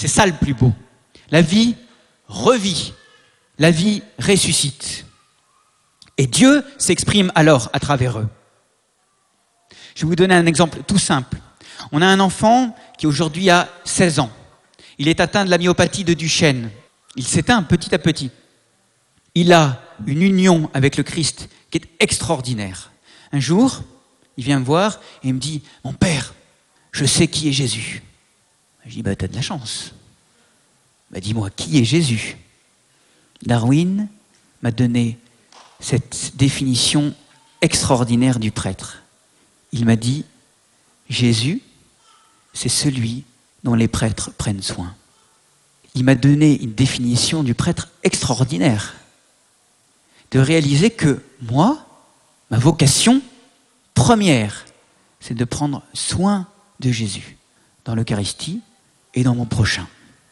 C'est ça le plus beau. La vie revit, la vie ressuscite. Et Dieu s'exprime alors à travers eux. Je vais vous donner un exemple tout simple. On a un enfant qui aujourd'hui a 16 ans. Il est atteint de la myopathie de Duchenne. Il s'éteint petit à petit. Il a une union avec le Christ qui est extraordinaire. Un jour, il vient me voir et il me dit « Mon père, je sais qui est Jésus. » Je dis « T'as de la chance. » Dis-moi, qui est Jésus ? Darwin m'a donné cette définition extraordinaire du prêtre. Il m'a dit « Jésus, c'est celui dont les prêtres prennent soin. » Il m'a donné une définition du prêtre extraordinaire. De réaliser que moi, ma vocation première, c'est de prendre soin de Jésus dans l'Eucharistie et dans mon prochain.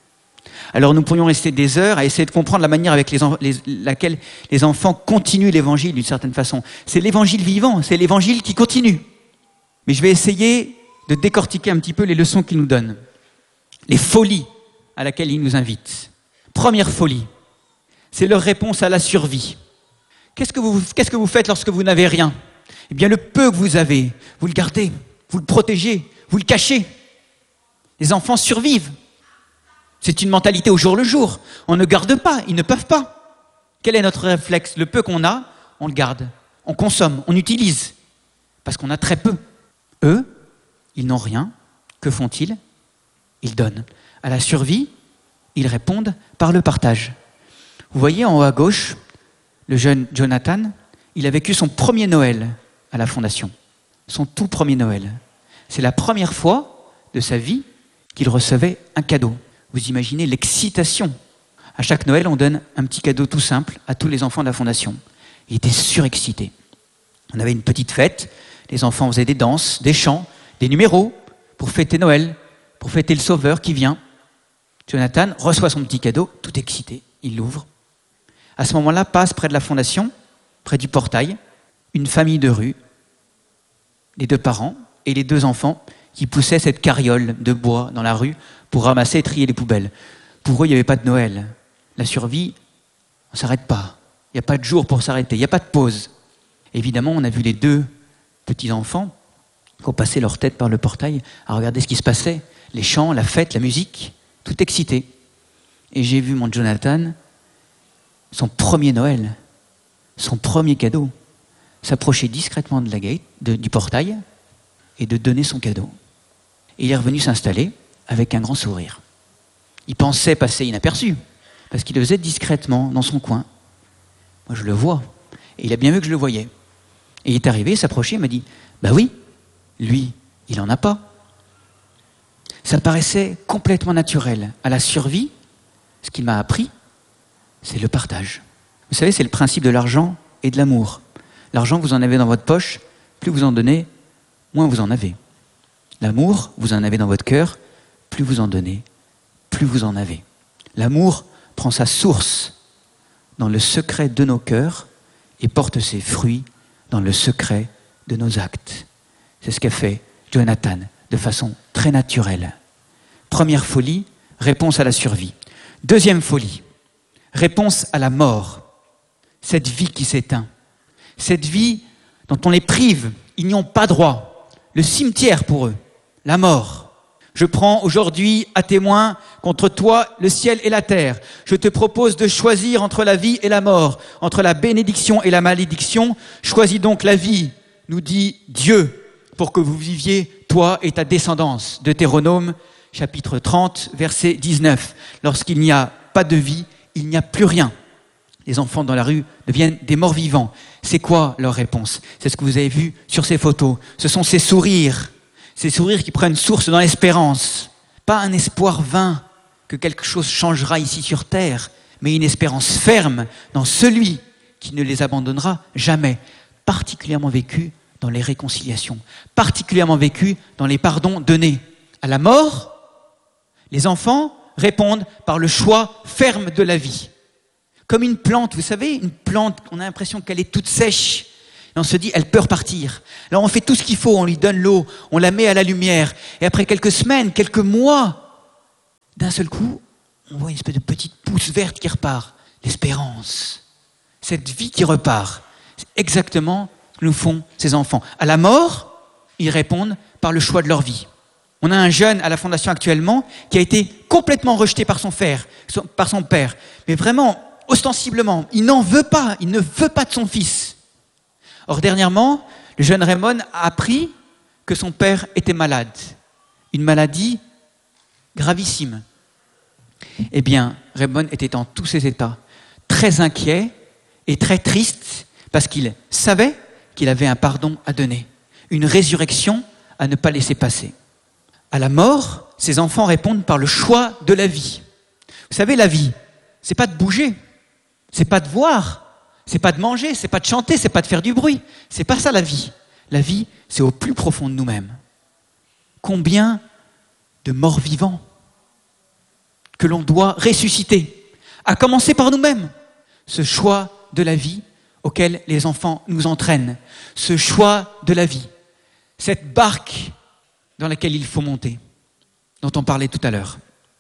Alors nous pourrions rester des heures à essayer de comprendre la manière avec laquelle les enfants continuent l'évangile d'une certaine façon. C'est l'évangile vivant, c'est l'évangile qui continue. Mais je vais essayer de décortiquer un petit peu les leçons qu'il nous donne. Les folies à laquelle il nous invite. Première folie, c'est leur réponse à la survie. Qu'est-ce que vous faites lorsque vous n'avez rien ? Eh bien, le peu que vous avez, vous le gardez, vous le protégez, vous le cachez. Les enfants survivent. C'est une mentalité au jour le jour. On ne garde pas, ils ne peuvent pas. Quel est notre réflexe ? Le peu qu'on a, on le garde, on consomme, on utilise, parce qu'on a très peu. Eux, ils n'ont rien. Que font-ils ? Ils donnent. À la survie, ils répondent par le partage. Vous voyez en haut à gauche, le jeune Jonathan, il a vécu son premier Noël à la Fondation. Son tout premier Noël. C'est la première fois de sa vie qu'il recevait un cadeau. Vous imaginez l'excitation. À chaque Noël, on donne un petit cadeau tout simple à tous les enfants de la Fondation. Il était surexcité. On avait une petite fête, les enfants faisaient des danses, des chants, des numéros pour fêter Noël, pour fêter le Sauveur qui vient. Jonathan reçoit son petit cadeau, tout excité, il l'ouvre. À ce moment-là, passe près de la Fondation, près du portail, une famille de rue, les 2 parents et les 2 enfants qui poussaient cette carriole de bois dans la rue pour ramasser et trier les poubelles. Pour eux, il n'y avait pas de Noël. La survie, on ne s'arrête pas. Il n'y a pas de jour pour s'arrêter, il n'y a pas de pause. Évidemment, on a vu les 2 petits-enfants qui ont passé leur tête par le portail à regarder ce qui se passait. Les chants, la fête, la musique, tout excité. Et j'ai vu mon Jonathan, son premier Noël, son premier cadeau, s'approcher discrètement de la gate, du portail et de donner son cadeau. Et il est revenu s'installer avec un grand sourire. Il pensait passer inaperçu, parce qu'il le faisait discrètement dans son coin. Moi, je le vois. Et il a bien vu que je le voyais. Et il est arrivé, il s'approchait, il m'a dit « Bah oui, lui, il n'en a pas. » Ça paraissait complètement naturel. À la survie, ce qu'il m'a appris, c'est le partage. Vous savez, c'est le principe de l'argent et de l'amour. L'argent, vous en avez dans votre poche, plus vous en donnez, moins vous en avez. L'amour, vous en avez dans votre cœur, plus vous en donnez, plus vous en avez. L'amour prend sa source dans le secret de nos cœurs et porte ses fruits dans le secret de nos actes. C'est ce qu'a fait Jonathan de façon très naturelle. Première folie, réponse à la survie. Deuxième folie, réponse à la mort. Cette vie qui s'éteint. Cette vie dont on les prive, ils n'y ont pas droit. Le cimetière pour eux, la mort. Je prends aujourd'hui à témoin contre toi le ciel et la terre. Je te propose de choisir entre la vie et la mort, entre la bénédiction et la malédiction. Choisis donc la vie, nous dit Dieu, pour que vous viviez, toi et ta descendance. Deutéronome, chapitre 30, verset 19. Lorsqu'il n'y a pas de vie, il n'y a plus rien. Les enfants dans la rue deviennent des morts vivants. C'est quoi leur réponse ? C'est ce que vous avez vu sur ces photos. Ce sont ces sourires qui prennent source dans l'espérance. Pas un espoir vain que quelque chose changera ici sur terre, mais une espérance ferme dans celui qui ne les abandonnera jamais. Particulièrement vécu dans les réconciliations, particulièrement vécu dans les pardons donnés. À la mort, les enfants répondent par le choix ferme de la vie. Comme une plante, vous savez, une plante, on a l'impression qu'elle est toute sèche. Et on se dit, elle peut repartir. Alors on fait tout ce qu'il faut, on lui donne l'eau, on la met à la lumière. Et après quelques semaines, quelques mois, d'un seul coup, on voit une espèce de petite pousse verte qui repart. L'espérance. Cette vie qui repart. C'est exactement ce que nous font ces enfants. À la mort, ils répondent par le choix de leur vie. On a un jeune à la Fondation actuellement qui a été complètement rejeté par son père, mais vraiment, ostensiblement, il n'en veut pas, il ne veut pas de son fils. Or, dernièrement, le jeune Raymond a appris que son père était malade, une maladie gravissime. Eh bien, Raymond était dans tous ses états, très inquiet et très triste, parce qu'il savait qu'il avait un pardon à donner, une résurrection à ne pas laisser passer. À la mort, ses enfants répondent par le choix de la vie. Vous savez, la vie, c'est pas de bouger, c'est pas de voir, c'est pas de manger, c'est pas de chanter, c'est pas de faire du bruit. C'est pas ça la vie. La vie, c'est au plus profond de nous-mêmes. Combien de morts vivants que l'on doit ressusciter, à commencer par nous-mêmes. Ce choix de la vie auquel les enfants nous entraînent, ce choix de la vie, cette barque dans laquelle il faut monter, dont on parlait tout à l'heure.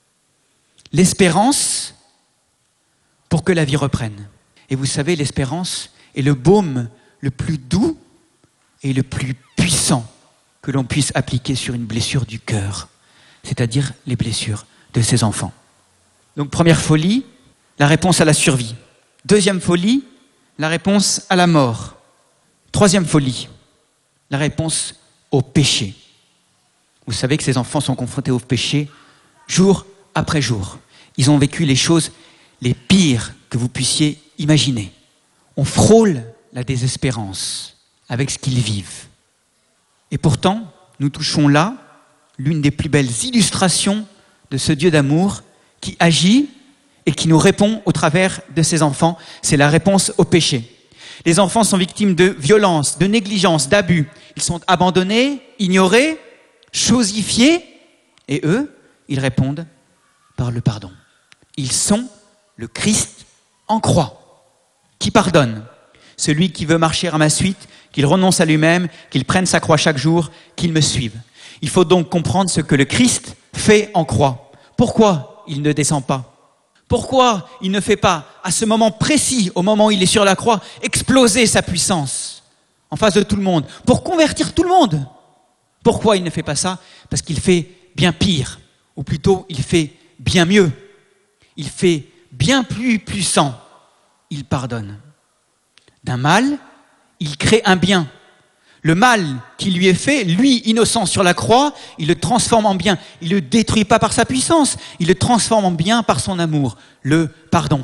L'espérance pour que la vie reprenne. Et vous savez, l'espérance est le baume le plus doux et le plus puissant que l'on puisse appliquer sur une blessure du cœur, c'est-à-dire les blessures de ses enfants. Donc première folie, la réponse à la survie. Deuxième folie, la réponse à la mort. Troisième folie, la réponse au péché. Vous savez que ces enfants sont confrontés au péché jour après jour. Ils ont vécu les choses les pires que vous puissiez imaginer. On frôle la désespérance avec ce qu'ils vivent. Et pourtant, nous touchons là l'une des plus belles illustrations de ce Dieu d'amour qui agit et qui nous répond au travers de ses enfants. C'est la réponse au péché. Les enfants sont victimes de violence, de négligence, d'abus. Ils sont abandonnés, ignorés, chosifiés, et eux, ils répondent par le pardon. Ils sont le Christ en croix, qui pardonne. Celui qui veut marcher à ma suite, qu'il renonce à lui-même, qu'il prenne sa croix chaque jour, qu'il me suive. Il faut donc comprendre ce que le Christ fait en croix. Pourquoi il ne descend pas? Pourquoi il ne fait pas, à ce moment précis, au moment où il est sur la croix, exploser sa puissance en face de tout le monde, pour convertir tout le monde? Pourquoi il ne fait pas ça? Parce qu'il fait bien pire, ou plutôt il fait bien mieux. Il fait bien plus puissant. Il pardonne. D'un mal, il crée un bien. Le mal qui lui est fait, lui, innocent sur la croix, il le transforme en bien. Il ne le détruit pas par sa puissance, il le transforme en bien par son amour, le pardon.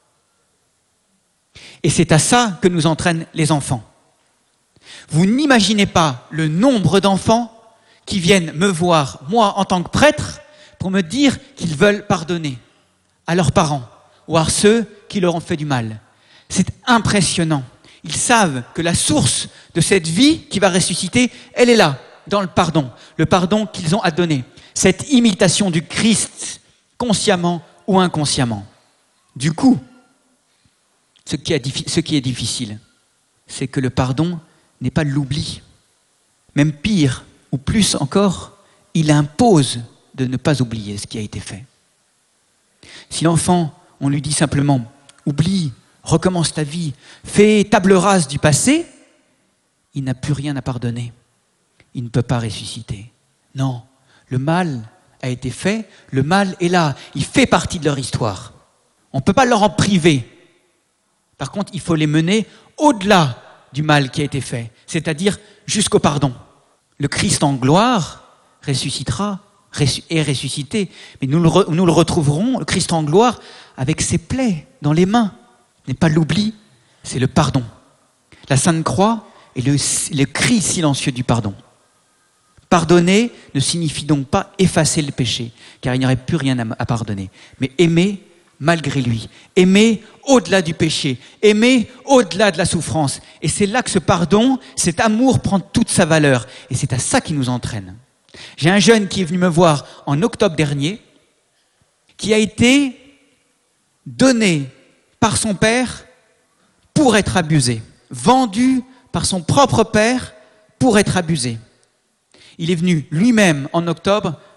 Et c'est à ça que nous entraînent les enfants. Vous n'imaginez pas le nombre d'enfants qui viennent me voir, moi, en tant que prêtre, pour me dire qu'ils veulent pardonner à leurs parents ou à ceux qui leur ont fait du mal. C'est impressionnant. Ils savent que la source de cette vie qui va ressusciter, elle est là, dans le pardon qu'ils ont à donner. Cette imitation du Christ, consciemment ou inconsciemment. Du coup, ce qui est difficile, c'est que le pardon n'est pas l'oubli. Même pire, ou plus encore, il impose de ne pas oublier ce qui a été fait. Si l'enfant, on lui dit simplement « oublie », recommence ta vie, fais table rase du passé, il n'a plus rien à pardonner. Il ne peut pas ressusciter. Non, le mal a été fait, le mal est là, il fait partie de leur histoire. On ne peut pas leur en priver. Par contre, il faut les mener au-delà du mal qui a été fait, c'est-à-dire jusqu'au pardon. Le Christ en gloire ressuscitera, est ressuscité, mais nous le retrouverons, le Christ en gloire, avec ses plaies dans les mains. Ce n'est pas l'oubli, c'est le pardon. La Sainte Croix est le cri silencieux du pardon. Pardonner ne signifie donc pas effacer le péché, car il n'y aurait plus rien à pardonner, mais aimer malgré lui, aimer au-delà du péché, aimer au-delà de la souffrance. Et c'est là que ce pardon, cet amour prend toute sa valeur. Et c'est à ça qui nous entraîne. J'ai un jeune qui est venu me voir en octobre dernier, qui a été donné par son père pour être abusé, vendu par son propre père pour être abusé. Il est venu lui-même en octobre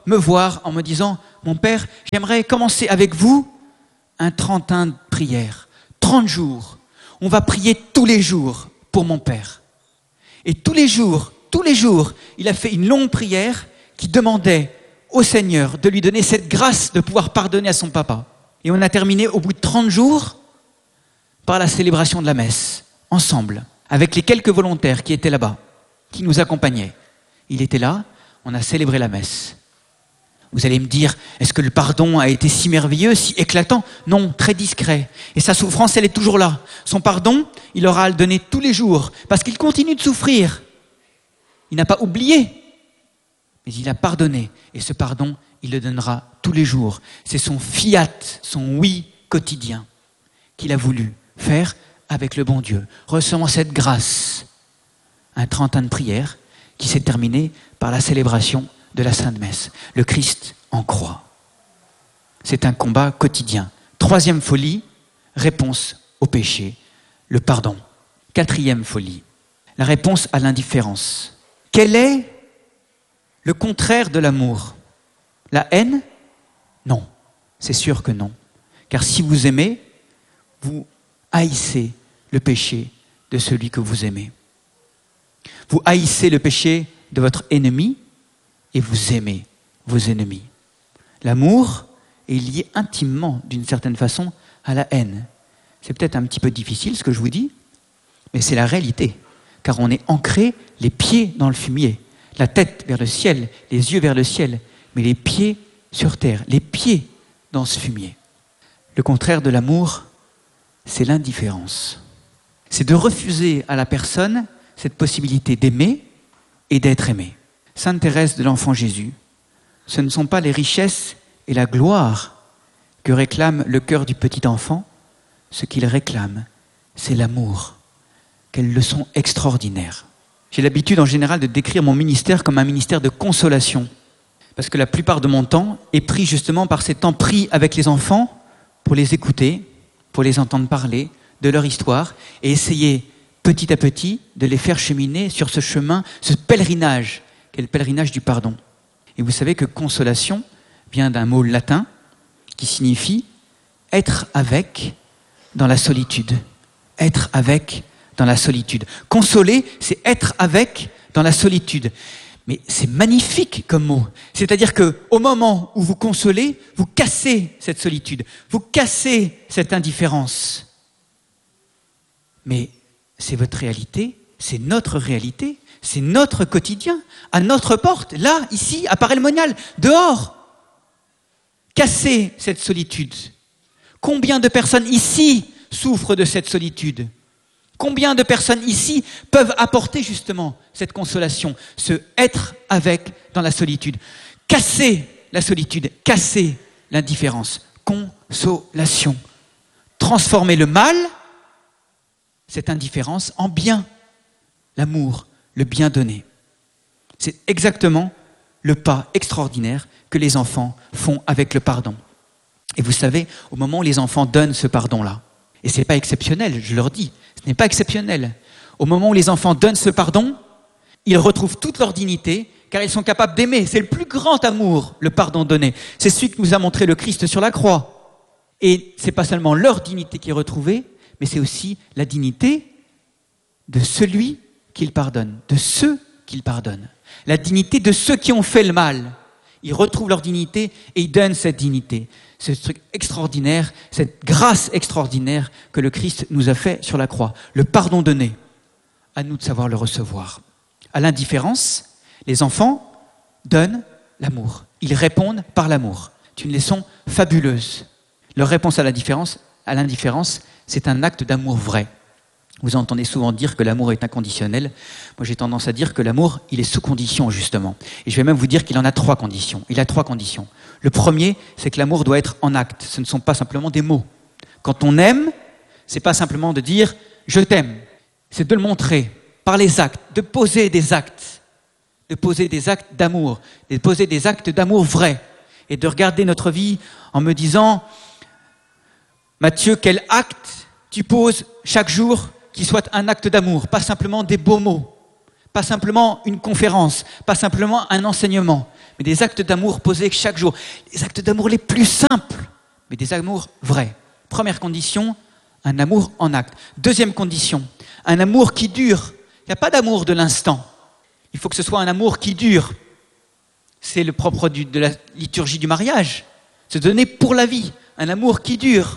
me voir en me disant « Mon père, j'aimerais commencer avec vous un 31 de prière, 30 jours. On va prier tous les jours pour mon père. » Et tous les jours, il a fait une longue prière qui demandait au Seigneur de lui donner cette grâce de pouvoir pardonner à son papa. Et on a terminé au bout de 30 jours par la célébration de la messe, ensemble, avec les quelques volontaires qui étaient là-bas, qui nous accompagnaient. Il était là, on a célébré la messe. Vous allez me dire, est-ce que le pardon a été si merveilleux, si éclatant? Non, très discret. Et sa souffrance, elle est toujours là. Son pardon, il aura à le donner tous les jours, parce qu'il continue de souffrir. Il n'a pas oublié, mais il a pardonné. Et ce pardon, il le donnera tous les jours. C'est son fiat, son oui quotidien qu'il a voulu faire avec le bon Dieu, recevant cette grâce. Un 30 ans de prière qui s'est terminé par la célébration de la Sainte Messe. Le Christ en croix. C'est un combat quotidien. Troisième folie, réponse au péché, le pardon. Quatrième folie, la réponse à l'indifférence. Quel est le contraire de l'amour? La haine? Non, c'est sûr que non. Car si vous aimez, vous haïssez le péché de celui que vous aimez. Vous haïssez le péché de votre ennemi et vous aimez vos ennemis. L'amour est lié intimement, d'une certaine façon, à la haine. C'est peut-être un petit peu difficile ce que je vous dis, mais c'est la réalité. Car on est ancré les pieds dans le fumier, la tête vers le ciel, les yeux vers le ciel, mais les pieds sur terre, les pieds dans ce fumier. Le contraire de l'amour, c'est l'indifférence. C'est de refuser à la personne cette possibilité d'aimer et d'être aimé. Sainte Thérèse de l'Enfant Jésus, ce ne sont pas les richesses et la gloire que réclame le cœur du petit enfant, ce qu'il réclame, c'est l'amour. Quelle leçon extraordinaire. J'ai l'habitude en général de décrire mon ministère comme un ministère de consolation. Parce que la plupart de mon temps est pris justement par ces temps pris avec les enfants pour les écouter, pour les entendre parler de leur histoire et essayer petit à petit de les faire cheminer sur ce chemin, ce pèlerinage, qui est le pèlerinage du pardon. Et vous savez que consolation vient d'un mot latin qui signifie être avec dans la solitude. Être avec dans la solitude. Consoler, c'est être avec dans la solitude. Mais c'est magnifique comme mot. C'est-à-dire qu'au moment où vous consolez, vous cassez cette solitude, vous cassez cette indifférence. Mais c'est votre réalité, c'est notre réalité, c'est notre quotidien, à notre porte, là, ici, à Paray-le-Monial, dehors. Cassez cette solitude. Combien de personnes ici souffrent de cette solitude? Combien de personnes ici peuvent apporter justement cette consolation, ce être avec dans la solitude? Casser la solitude, casser l'indifférence, consolation. Transformer le mal, cette indifférence, en bien, l'amour, le bien donné. C'est exactement le pas extraordinaire que les enfants font avec le pardon. Et vous savez, au moment où les enfants donnent ce pardon-là, et ce n'est pas exceptionnel, je leur dis, ce n'est pas exceptionnel. Au moment où les enfants donnent ce pardon, ils retrouvent toute leur dignité, car ils sont capables d'aimer. C'est le plus grand amour, le pardon donné. C'est celui que nous a montré le Christ sur la croix. Et ce n'est pas seulement leur dignité qui est retrouvée, mais c'est aussi la dignité de celui qu'il pardonne, de ceux qu'il pardonne. La dignité de ceux qui ont fait le mal. Ils retrouvent leur dignité et ils donnent cette dignité. Ce truc extraordinaire, cette grâce extraordinaire que le Christ nous a fait sur la croix. Le pardon donné. À nous de savoir le recevoir. À l'indifférence, les enfants donnent l'amour. Ils répondent par l'amour. C'est une leçon fabuleuse. Leur réponse à l'indifférence, c'est un acte d'amour vrai. Vous entendez souvent dire que l'amour est inconditionnel. Moi, j'ai tendance à dire que l'amour, il est sous condition, justement. Et je vais même vous dire qu'il en a 3 conditions. Il a 3 conditions. Le premier, c'est que l'amour doit être en acte. Ce ne sont pas simplement des mots. Quand on aime, c'est pas simplement de dire « je t'aime ». C'est de le montrer par les actes, de poser des actes d'amour, de poser des actes d'amour vrais. Et de regarder notre vie en me disant « Mathieu, quel acte tu poses chaque jour ?» qui soit un acte d'amour, pas simplement des beaux mots, pas simplement une conférence, pas simplement un enseignement, mais des actes d'amour posés chaque jour. Les actes d'amour les plus simples, mais des amours vrais. Première condition, un amour en acte. Deuxième condition, un amour qui dure. Il n'y a pas d'amour de l'instant. Il faut que ce soit un amour qui dure. C'est le propre de la liturgie du mariage. Se donner pour la vie. Un amour qui dure.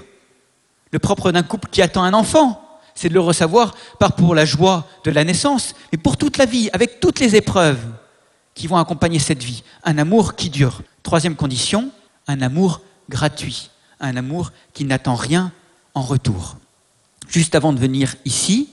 Le propre d'un couple qui attend un enfant, c'est de le recevoir, pas pour la joie de la naissance, mais pour toute la vie, avec toutes les épreuves qui vont accompagner cette vie. Un amour qui dure. Troisième condition, un amour gratuit. Un amour qui n'attend rien en retour. Juste avant de venir ici,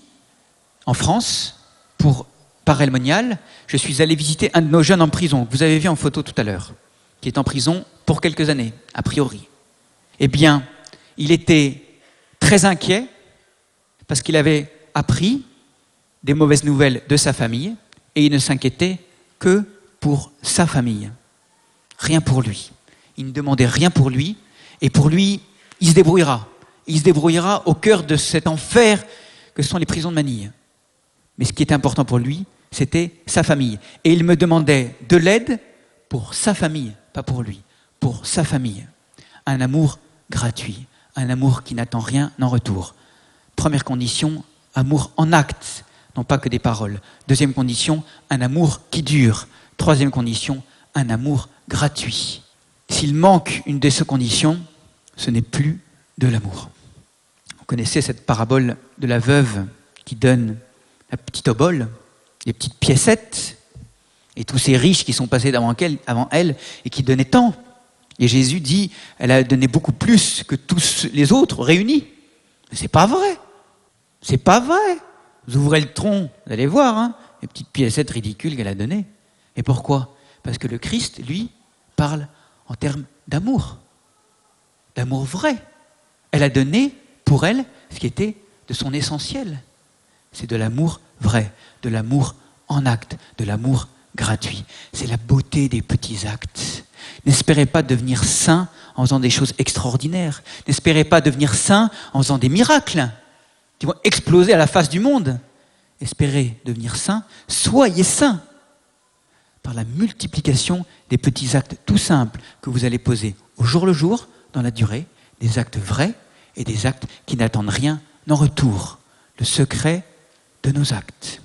en France, pour Parelmonial, je suis allé visiter un de nos jeunes en prison, que vous avez vu en photo tout à l'heure, qui est en prison pour quelques années, a priori. Eh bien, il était très inquiet parce qu'il avait appris des mauvaises nouvelles de sa famille et il ne s'inquiétait que pour sa famille. Rien pour lui. Il ne demandait rien pour lui et pour lui, il se débrouillera. Il se débrouillera au cœur de cet enfer que sont les prisons de Manille. Mais ce qui était important pour lui, c'était sa famille. Et il me demandait de l'aide pour sa famille, pas pour lui, pour sa famille. Un amour gratuit, un amour qui n'attend rien en retour. Première condition, amour en acte, non pas que des paroles. Deuxième condition, un amour qui dure. Troisième condition, un amour gratuit. S'il manque une de ces conditions, ce n'est plus de l'amour. Vous connaissez cette parabole de la veuve qui donne la petite obole, les petites piécettes, et tous ces riches qui sont passés avant elle et qui donnaient tant. Et Jésus dit, elle a donné beaucoup plus que tous les autres réunis. Mais c'est pas vrai. C'est pas vrai. Vous ouvrez le tronc, vous allez voir, les petites piécettes ridicules qu'elle a données. Et pourquoi ? Parce que le Christ, lui, parle en termes d'amour. D'amour vrai. Elle a donné pour elle ce qui était de son essentiel. C'est de l'amour vrai, de l'amour en acte, de l'amour gratuit. C'est la beauté des petits actes. N'espérez pas devenir saint en faisant des choses extraordinaires. N'espérez pas devenir saint en faisant des miracles qui vont exploser à la face du monde. Espérez devenir saint, soyez saint par la multiplication des petits actes tout simples que vous allez poser au jour le jour, dans la durée, des actes vrais et des actes qui n'attendent rien en retour. Le secret de nos actes.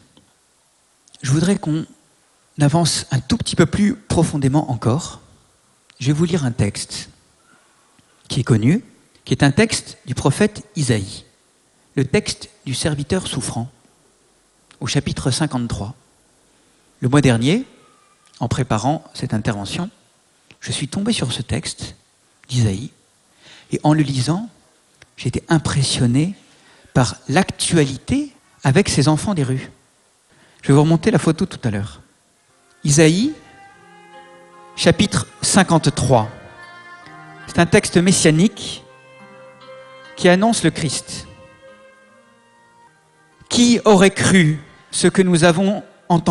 Je voudrais qu'on avance un tout petit peu plus profondément encore. Je vais vous lire un texte qui est connu, qui est un texte du prophète Isaïe, le texte du serviteur souffrant, au chapitre 53. Le mois dernier, en préparant cette intervention, je suis tombé sur ce texte d'Isaïe, et en le lisant, j'ai été impressionné par l'actualité avec ces enfants des rues. Je vais vous remonter la photo tout à l'heure. Isaïe, chapitre 53. C'est un texte messianique qui annonce le Christ. Qui aurait cru ce que nous avons entendu ?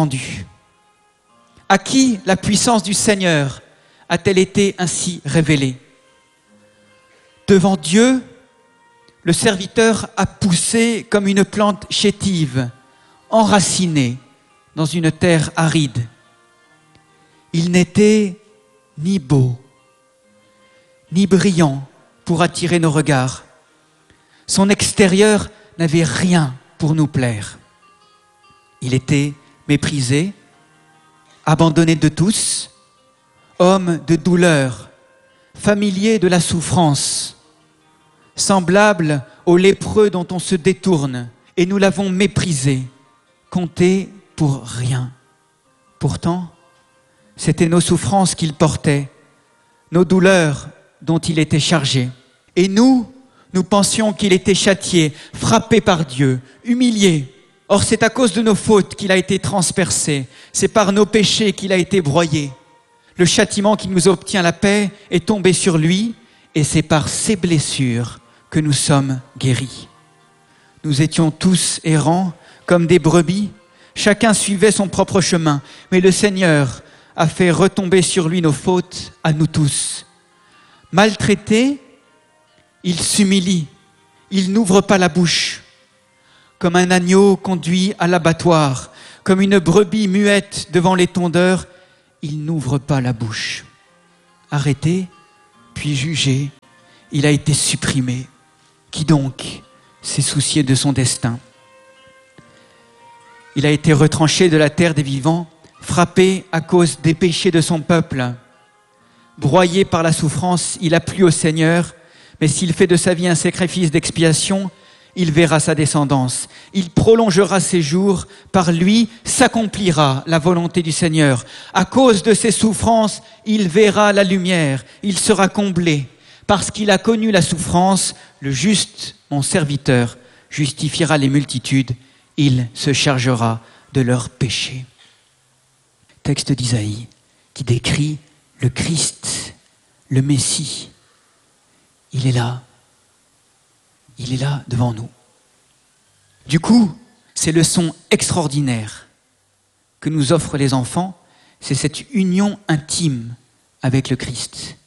À qui la puissance du Seigneur a-t-elle été ainsi révélée ? Devant Dieu, le serviteur a poussé comme une plante chétive, enracinée dans une terre aride. Il n'était ni beau, ni brillant pour attirer nos regards. Son extérieur n'avait rien pour nous plaire. Il était méprisé, abandonné de tous, homme de douleur, familier de la souffrance, semblable au lépreux dont on se détourne, et nous l'avons méprisé, compté pour rien. Pourtant, c'était nos souffrances qu'il portait, nos douleurs dont il était chargé. Et nous pensions qu'il était châtié, frappé par Dieu, humilié. Or, c'est à cause de nos fautes qu'il a été transpercé, c'est par nos péchés qu'il a été broyé. Le châtiment qui nous obtient la paix est tombé sur lui, et c'est par ses blessures que nous sommes guéris. Nous étions tous errants comme des brebis, chacun suivait son propre chemin, mais le Seigneur a fait retomber sur lui nos fautes à nous tous. Maltraité, il s'humilie, il n'ouvre pas la bouche. Comme un agneau conduit à l'abattoir, comme une brebis muette devant les tondeurs, il n'ouvre pas la bouche. Arrêté, puis jugé, il a été supprimé. Qui donc s'est soucié de son destin? Il a été retranché de la terre des vivants, frappé à cause des péchés de son peuple. Broyé par la souffrance, il a plu au Seigneur, mais s'il fait de sa vie un sacrifice d'expiation, il verra sa descendance. Il prolongera ses jours, par lui s'accomplira la volonté du Seigneur. À cause de ses souffrances, il verra la lumière, il sera comblé. Parce qu'il a connu la souffrance, le juste, mon serviteur, justifiera les multitudes, il se chargera de leurs péchés. Texte d'Isaïe qui décrit le Christ, le Messie. Il est là devant nous. Du coup, ces leçons extraordinaires que nous offrent les enfants, c'est cette union intime avec le Christ.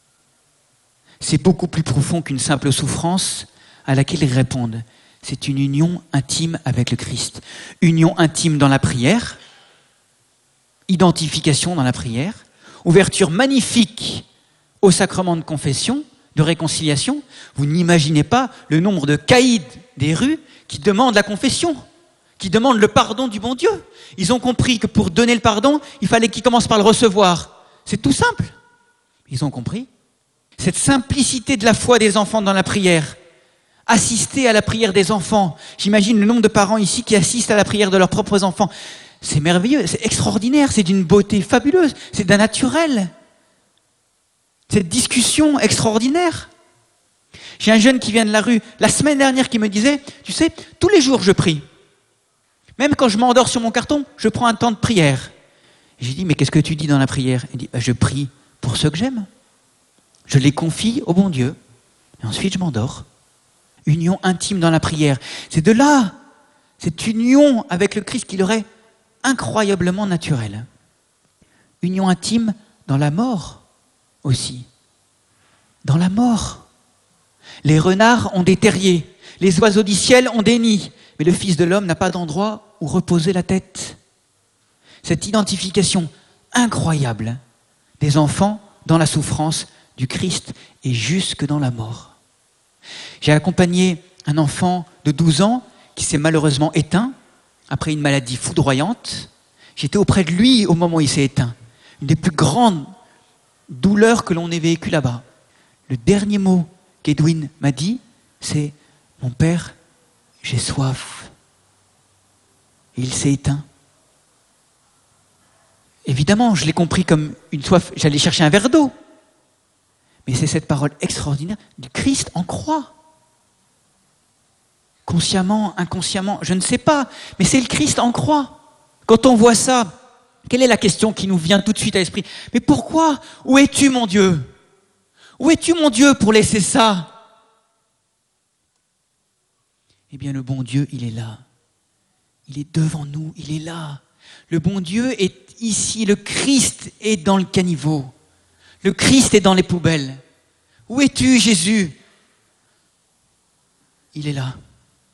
C'est beaucoup plus profond qu'une simple souffrance à laquelle ils répondent. C'est une union intime avec le Christ. Union intime dans la prière, identification dans la prière, ouverture magnifique au sacrement de confession, de réconciliation. Vous n'imaginez pas le nombre de caïds des rues qui demandent la confession, qui demandent le pardon du bon Dieu. Ils ont compris que pour donner le pardon, il fallait qu'ils commencent par le recevoir. C'est tout simple. Ils ont compris. Cette simplicité de la foi des enfants dans la prière. Assister à la prière des enfants. J'imagine le nombre de parents ici qui assistent à la prière de leurs propres enfants. C'est merveilleux, c'est extraordinaire, c'est d'une beauté fabuleuse, c'est d'un naturel. Cette discussion extraordinaire. J'ai un jeune qui vient de la rue la semaine dernière qui me disait, tu sais, tous les jours je prie. Même quand je m'endors sur mon carton, je prends un temps de prière. Et j'ai dit, mais qu'est-ce que tu dis dans la prière? Il dit, je prie pour ceux que j'aime. Je les confie au bon Dieu. Et ensuite je m'endors. Union intime dans la prière. C'est de là, cette union avec le Christ qui leur est incroyablement naturelle. Union intime dans la mort aussi. Dans la mort. Les renards ont des terriers, les oiseaux du ciel ont des nids, mais le Fils de l'homme n'a pas d'endroit où reposer la tête. Cette identification incroyable des enfants dans la souffrance du Christ et jusque dans la mort. J'ai accompagné un enfant de 12 ans qui s'est malheureusement éteint après une maladie foudroyante. J'étais auprès de lui au moment où il s'est éteint. Une des plus grandes douleurs que l'on ait vécues là-bas. Le dernier mot qu'Edwin m'a dit, c'est « Mon père, j'ai soif ». Et il s'est éteint. Évidemment, je l'ai compris comme une soif, j'allais chercher un verre d'eau. Mais c'est cette parole extraordinaire du Christ en croix. Consciemment, inconsciemment, je ne sais pas, mais c'est le Christ en croix. Quand on voit ça, quelle est la question qui nous vient tout de suite à l'esprit? Mais pourquoi? Où es-tu, mon Dieu? Où es-tu, mon Dieu, pour laisser ça? Eh bien, le bon Dieu, il est là. Il est devant nous, il est là. Le bon Dieu est ici, le Christ est dans le caniveau. Le Christ est dans les poubelles. Où es-tu, Jésus? Il est là.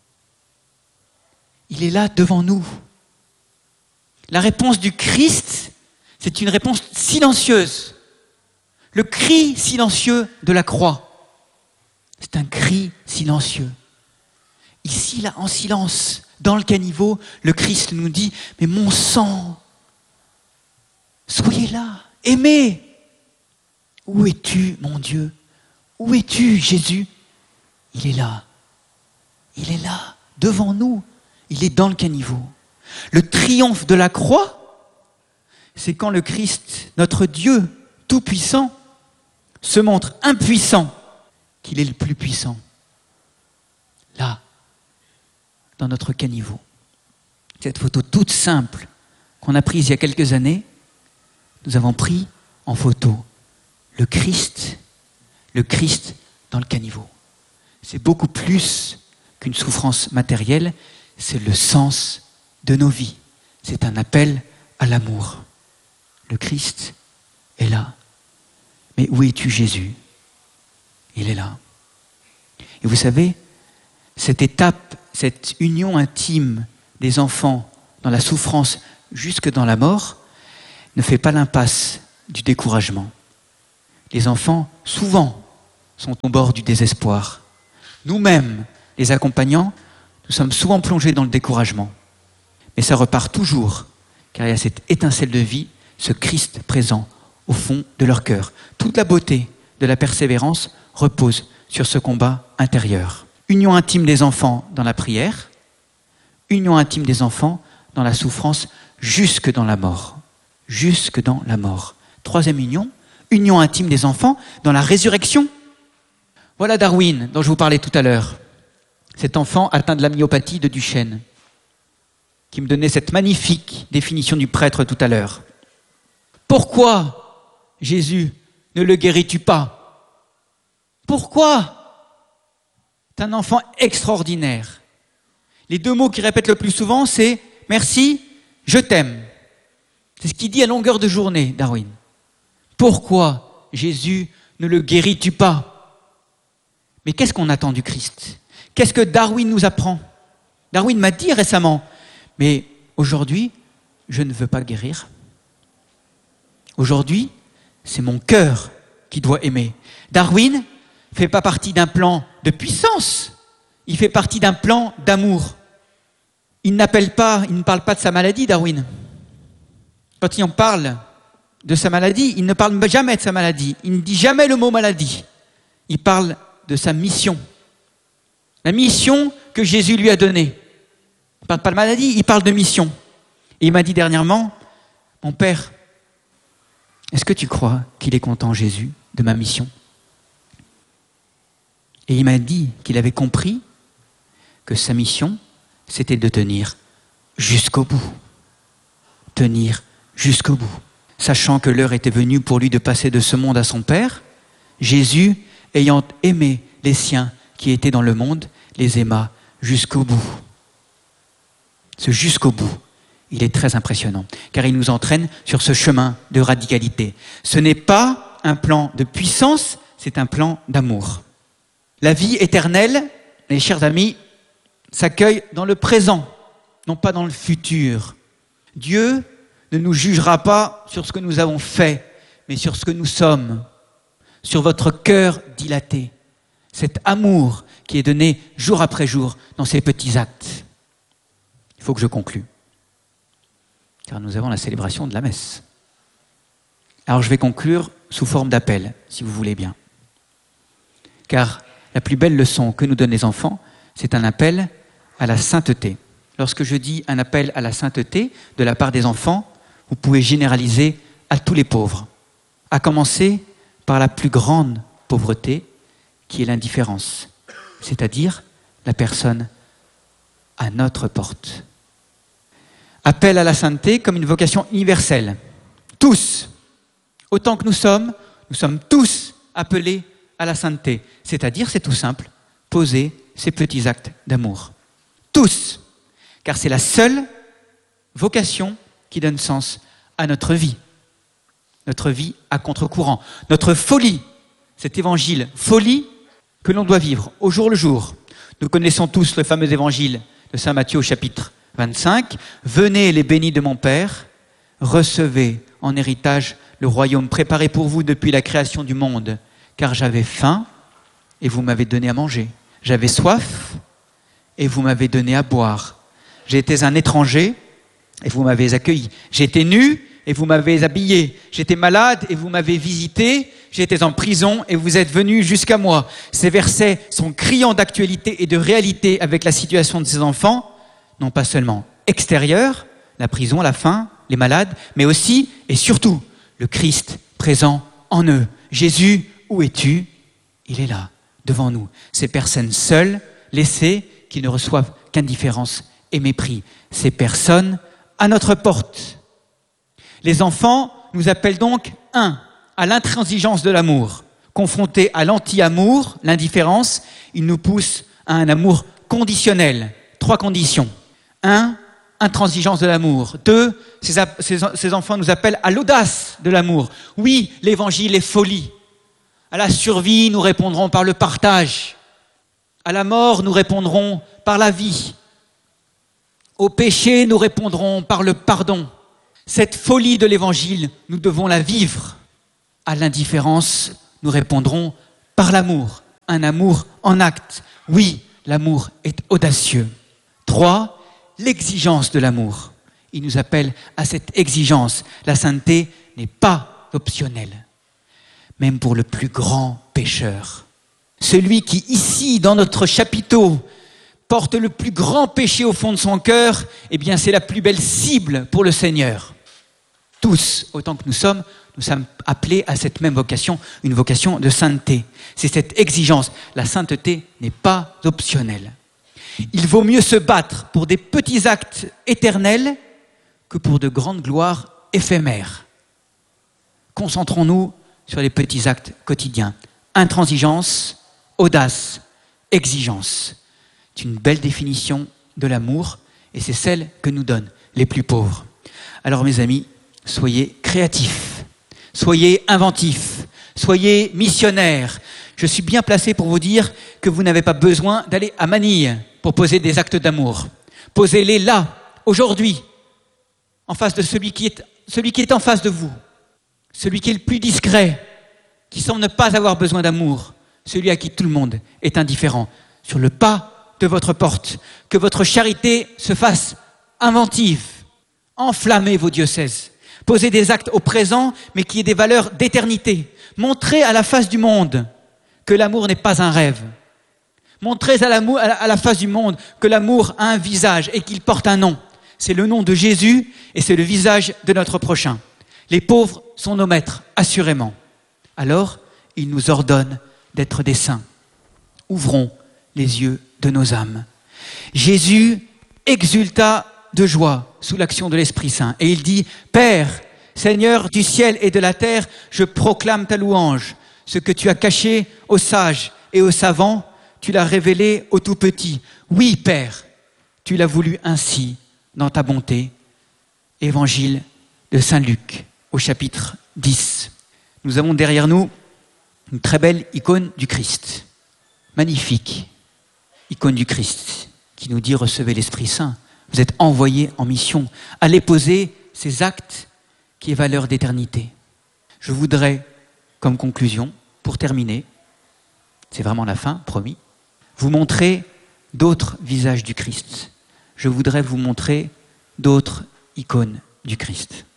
Il est là devant nous. La réponse du Christ, c'est une réponse silencieuse. Le cri silencieux de la croix. C'est un cri silencieux. Ici, là, en silence, dans le caniveau, le Christ nous dit, mais mon sang, soyez là, aimez. Où es-tu, mon Dieu? Où es-tu, Jésus? Il est là. Il est là, devant nous. Il est dans le caniveau. Le triomphe de la croix, c'est quand le Christ, notre Dieu tout-puissant, se montre impuissant, qu'il est le plus puissant. Là, dans notre caniveau. Cette photo toute simple qu'on a prise il y a quelques années, nous avons pris en photo le Christ dans le caniveau. C'est beaucoup plus qu'une souffrance matérielle, c'est le sens de nos vies. C'est un appel à l'amour. Le Christ est là. Mais où es-tu, Jésus? Il est là. Et vous savez, cette étape, cette union intime des enfants dans la souffrance jusque dans la mort, ne fait pas l'impasse du découragement. Les enfants, souvent, sont au bord du désespoir. Nous-mêmes, les accompagnants, nous sommes souvent plongés dans le découragement. Mais ça repart toujours, car il y a cette étincelle de vie, ce Christ présent au fond de leur cœur. Toute la beauté de la persévérance repose sur ce combat intérieur. Union intime des enfants dans la prière, union intime des enfants dans la souffrance jusque dans la mort. Jusque dans la mort. Troisième union, union intime des enfants dans la résurrection. Voilà Darwin, dont je vous parlais tout à l'heure. Cet enfant atteint de la myopathie de Duchenne, qui me donnait cette magnifique définition du prêtre tout à l'heure. Pourquoi, Jésus, ne le guéris-tu pas? Pourquoi? C'est un enfant extraordinaire. Les deux mots qu'il répète le plus souvent, c'est « merci, je t'aime ». C'est ce qu'il dit à longueur de journée, Darwin. Pourquoi, Jésus, ne le guéris-tu pas? Mais qu'est-ce qu'on attend du Christ? Qu'est-ce que Darwin nous apprend? Darwin m'a dit récemment, mais aujourd'hui, je ne veux pas guérir. Aujourd'hui, c'est mon cœur qui doit aimer. Darwin ne fait pas partie d'un plan de puissance, il fait partie d'un plan d'amour. Il ne parle pas de sa maladie, Darwin. Quand il en parle de sa maladie, il ne parle jamais de sa maladie. Il ne dit jamais le mot maladie. Il parle de sa mission. La mission que Jésus lui a donnée. Il ne parle pas de maladie, il parle de mission. Et il m'a dit dernièrement, mon père, est-ce que tu crois qu'il est content, Jésus, de ma mission? Et il m'a dit qu'il avait compris que sa mission, c'était de tenir jusqu'au bout. Tenir jusqu'au bout. Sachant que l'heure était venue pour lui de passer de ce monde à son Père, Jésus, ayant aimé les siens qui étaient dans le monde, les aima jusqu'au bout. Ce jusqu'au bout, il est très impressionnant, car il nous entraîne sur ce chemin de radicalité. Ce n'est pas un plan de puissance, c'est un plan d'amour. La vie éternelle, mes chers amis, s'accueille dans le présent, non pas dans le futur. Dieu ne nous jugera pas sur ce que nous avons fait, mais sur ce que nous sommes, sur votre cœur dilaté, cet amour qui est donné jour après jour dans ces petits actes. Il faut que je conclue, car nous avons la célébration de la messe. Alors je vais conclure sous forme d'appel, si vous voulez bien. Car la plus belle leçon que nous donnent les enfants, c'est un appel à la sainteté. Lorsque je dis un appel à la sainteté de la part des enfants, vous pouvez généraliser à tous les pauvres, à commencer par la plus grande pauvreté, qui est l'indifférence, c'est-à-dire la personne à notre porte. Appel à la sainteté comme une vocation universelle. Tous, autant que nous sommes tous appelés à la sainteté. C'est-à-dire, c'est tout simple, poser ces petits actes d'amour. Tous, car c'est la seule vocation qui donne sens à notre vie à contre-courant, notre folie, cet évangile, folie que l'on doit vivre au jour le jour. Nous connaissons tous le fameux évangile de saint Matthieu au chapitre 25. « Venez les bénis de mon Père, recevez en héritage le royaume préparé pour vous depuis la création du monde, car j'avais faim et vous m'avez donné à manger. J'avais soif et vous m'avez donné à boire. J'étais un étranger et vous m'avez accueilli. J'étais nu et vous m'avez habillé. J'étais malade et vous m'avez visité. J'étais en prison et vous êtes venus jusqu'à moi. » Ces versets sont criants d'actualité et de réalité avec la situation de ces enfants, non pas seulement extérieure, la prison, la faim, les malades, mais aussi et surtout le Christ présent en eux. Jésus, où es-tu? Il est là, devant nous. Ces personnes seules, laissées, qui ne reçoivent qu'indifférence et mépris. Ces personnes à notre porte. Les enfants nous appellent donc, à l'intransigeance de l'amour. Confrontés à l'anti-amour, l'indifférence, ils nous poussent à un amour conditionnel. 3 conditions. 1, intransigeance de l'amour. 2, ces enfants nous appellent à l'audace de l'amour. Oui, l'évangile est folie. À la survie, nous répondrons par le partage. À la mort, nous répondrons par la vie. Au péché, nous répondrons par le pardon. Cette folie de l'évangile, nous devons la vivre. À l'indifférence, nous répondrons par l'amour. Un amour en acte. Oui, l'amour est audacieux. 3, l'exigence de l'amour. Il nous appelle à cette exigence. La sainteté n'est pas optionnelle, même pour le plus grand pécheur. Celui qui, ici, dans notre chapiteau, porte le plus grand péché au fond de son cœur, eh bien, c'est la plus belle cible pour le Seigneur. Tous, autant que nous sommes appelés à cette même vocation, une vocation de sainteté. C'est cette exigence. La sainteté n'est pas optionnelle. Il vaut mieux se battre pour des petits actes éternels que pour de grandes gloires éphémères. Concentrons-nous sur les petits actes quotidiens. Intransigeance, audace, exigence. C'est une belle définition de l'amour et c'est celle que nous donnent les plus pauvres. Alors mes amis, soyez créatifs, soyez inventifs, soyez missionnaires. Je suis bien placé pour vous dire que vous n'avez pas besoin d'aller à Manille pour poser des actes d'amour. Posez-les là, aujourd'hui, en face de celui qui est en face de vous, celui qui est le plus discret, qui semble ne pas avoir besoin d'amour, celui à qui tout le monde est indifférent. Sur le pas de votre porte, que votre charité se fasse inventive. Enflammez vos diocèses. Posez des actes au présent, mais qui aient des valeurs d'éternité. Montrez à la face du monde que l'amour n'est pas un rêve. Montrez à la face du monde que l'amour a un visage et qu'il porte un nom. C'est le nom de Jésus et c'est le visage de notre prochain. Les pauvres sont nos maîtres, assurément. Alors, il nous ordonne d'être des saints. Ouvrons les yeux de nos âmes. Jésus exulta de joie sous l'action de l'Esprit Saint. Et il dit, « Père, Seigneur du ciel et de la terre, je proclame ta louange. Ce que tu as caché aux sages et aux savants, tu l'as révélé aux tout-petits. Oui, Père, tu l'as voulu ainsi dans ta bonté. » Évangile de Saint Luc, au chapitre 10. Nous avons derrière nous une très belle icône du Christ. Magnifique icône du Christ qui nous dit « Recevez l'Esprit Saint ». Vous êtes envoyés en mission. Allez poser ces actes qui aient valeur d'éternité. Je voudrais, comme conclusion, pour terminer, c'est vraiment la fin, promis, vous montrer d'autres visages du Christ. Je voudrais vous montrer d'autres icônes du Christ.